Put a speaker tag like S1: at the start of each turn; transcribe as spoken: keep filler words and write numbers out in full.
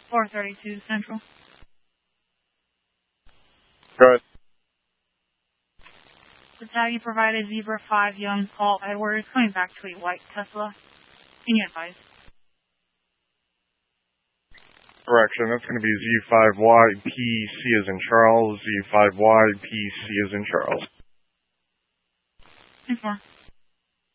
S1: four thirty-two Central.
S2: Go ahead.
S1: The tag you provided, Zebra five Young Paul Edwards, coming back to a white Tesla. Can you advise?
S2: Correction, that's going to be Z five Y P C as in Charles, Z five Y P C as in Charles.
S1: Inform.